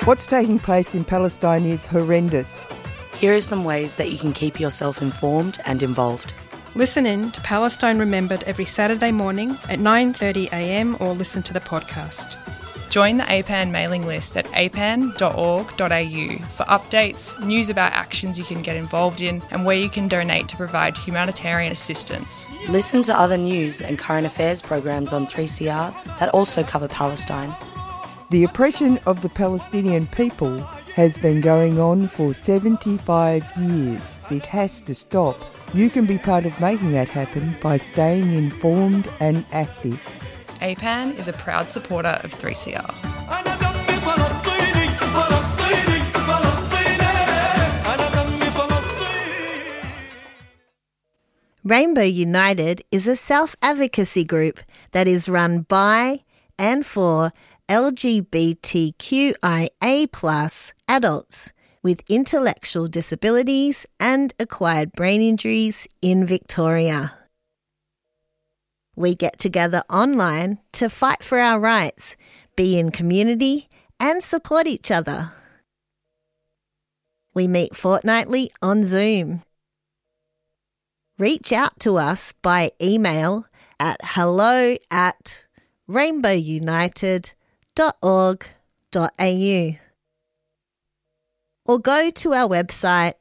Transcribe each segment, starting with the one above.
What's taking place in Palestine is horrendous. Here are some ways that you can keep yourself informed and involved. Listen in to Palestine Remembered every Saturday morning at 9:30am or listen to the podcast. Join the APAN mailing list at apan.org.au for updates, news about actions you can get involved in and where you can donate to provide humanitarian assistance. Listen to other news and current affairs programs on 3CR that also cover Palestine. The oppression of the Palestinian people has been going on for 75 years. It has to stop. You can be part of making that happen by staying informed and active. APAN is a proud supporter of 3CR. Rainbow United is a self-advocacy group that is run by and for LGBTQIA+ adults with intellectual disabilities and acquired brain injuries in Victoria. We get together online to fight for our rights, be in community and support each other. We meet fortnightly on Zoom. Reach out to us by email at hello@rainbowunited.org.au or go to our website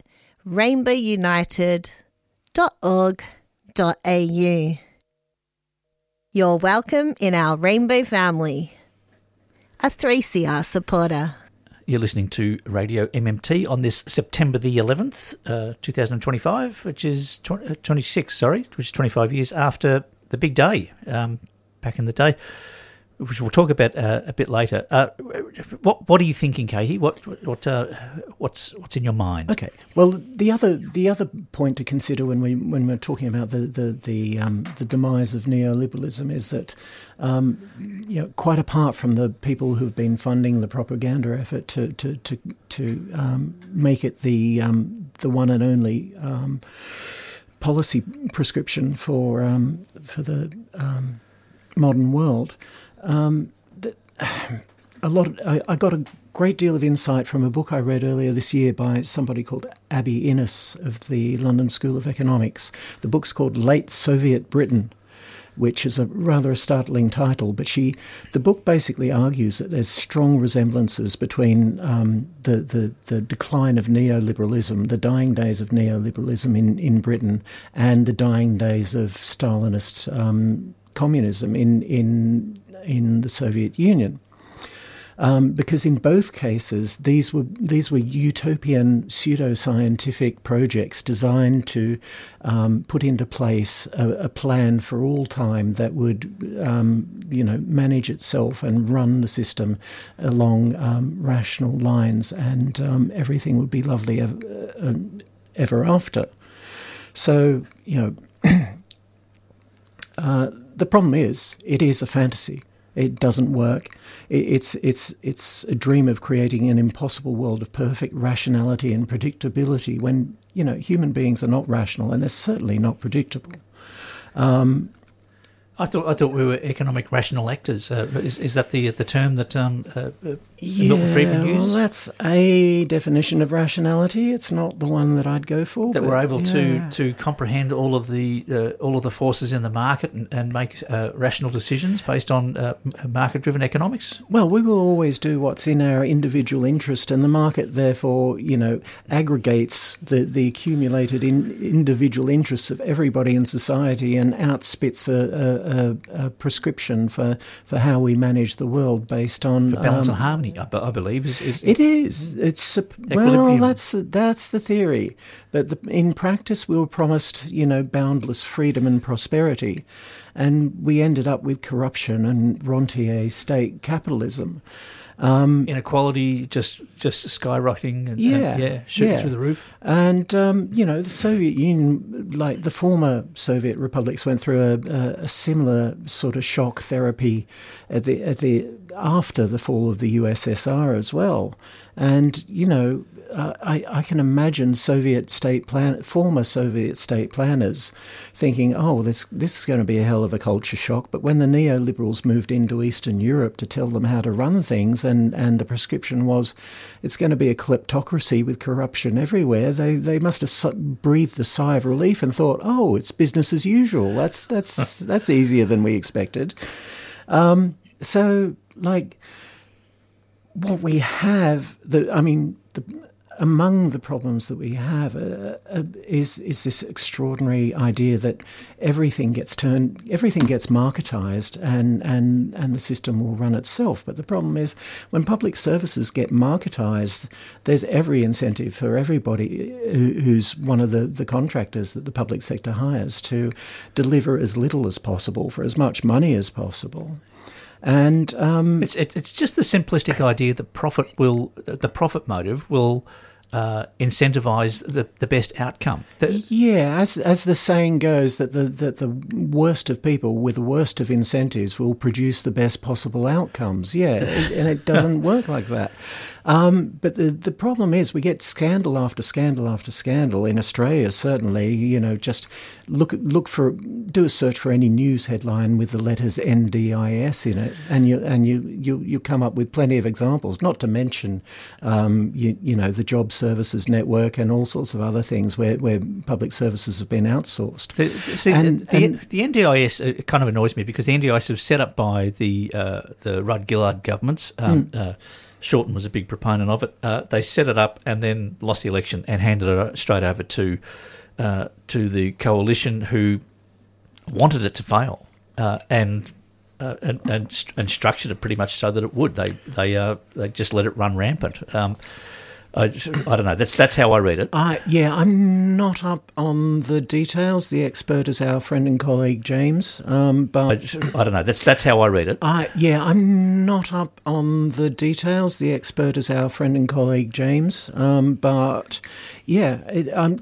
rainbowunited.org.au. You're welcome in our Rainbow family. A 3CR supporter. You're listening to Radio MMT on this September the 11th, 2025, which is 25 years after the big day back in the day, which we'll talk about a bit later. What are you thinking, Katie? What's in your mind? Okay. Well, the other point to consider when we're talking about the demise of neoliberalism is that quite apart from the people who've been funding the propaganda effort to make it the one and only policy prescription for the modern world. I got a great deal of insight from a book I read earlier this year by somebody called Abby Innes of the London School of Economics. The book's called Late Soviet Britain, which is a rather startling title, but the book basically argues that there's strong resemblances between the decline of neoliberalism, the dying days of neoliberalism in Britain, and the dying days of Stalinist communism in the Soviet Union, because in both cases these were utopian pseudoscientific projects designed to put into place a plan for all time that would manage itself and run the system along rational lines, and everything would be lovely ever after. So the problem is, it is a fantasy. It doesn't work. It's a dream of creating an impossible world of perfect rationality and predictability when, human beings are not rational and they're certainly not predictable. I thought we were economic rational actors. Is that the term that Milton Friedman uses? Well, that's a definition of rationality. It's not the one that I'd go for. That we're able to comprehend all of the forces in the market and make rational decisions based on market-driven economics. Well, we will always do what's in our individual interest, and the market, therefore, aggregates the accumulated individual interests of everybody in society and outspits a prescription for how we manage the world based on for balance and harmony. I believe it is. It's well, that's the theory, but in practice, we were promised boundless freedom and prosperity, and we ended up with corruption and rentier state capitalism. Inequality just skyrocketing and shooting through the roof. And, the Soviet Union, like the former Soviet republics, went through a similar sort of shock therapy at the after the fall of the USSR as well. And, I can imagine former Soviet state planners thinking, this is going to be a hell of a culture shock. But when the neoliberals moved into Eastern Europe to tell them how to run things, and the prescription was it's going to be a kleptocracy with corruption everywhere, they must have breathed a sigh of relief and thought, it's business as usual. That's easier than we expected. What we have, among the problems that we have is this extraordinary idea that everything gets marketized and the system will run itself. But the problem is when public services get marketized, there's every incentive for everybody who's one of the contractors that the public sector hires to deliver as little as possible for as much money as possible. And it's just the simplistic idea that the profit motive will incentivise the best outcome. As the saying goes, that the worst of people with the worst of incentives will produce the best possible outcomes. And it doesn't work like that. But the problem is we get scandal after scandal after scandal in Australia. Certainly, just do a search for any news headline with the letters NDIS in it, and you come up with plenty of examples. Not to mention, the Job Services Network and all sorts of other things where public services have been outsourced. The NDIS kind of annoys me because the NDIS was set up by the Rudd Gillard governments. Shorten was a big proponent of it. They set it up and then lost the election and handed it straight over to the coalition, who wanted it to fail and structured it pretty much so that it would. They just let it run rampant. I don't know. That's how I read it. I'm not up on the details. The expert is our friend and colleague James. But I don't know. That's how I read it. I'm not up on the details. The expert is our friend and colleague James.